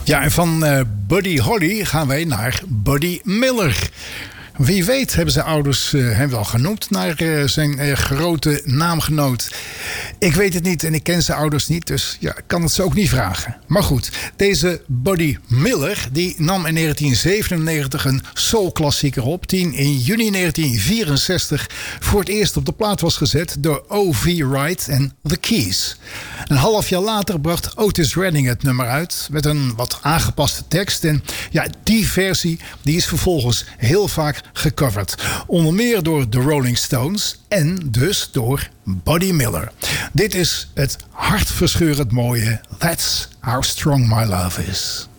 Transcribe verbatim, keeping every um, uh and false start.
Ja, en van uh, Buddy Holly gaan wij naar Buddy Miller. Wie weet hebben zijn ouders uh, hem wel genoemd naar uh, zijn uh, grote naamgenoot. Ik weet het niet en ik ken zijn ouders niet, dus ja, ik kan het ze ook niet vragen. Maar goed, deze Buddy Miller die nam in negentien zevenennegentig een soulklassieker op, die in juni negentien vierenzestig voor het eerst op de plaat was gezet door O V Wright en The Keys. Een half jaar later bracht Otis Redding het nummer uit met een wat aangepaste tekst. En ja, die versie die is vervolgens heel vaak gecoverd. Onder meer door de Rolling Stones en dus door Buddy Miller. Dit is het hartverscheurend mooie That's How Strong My Love Is.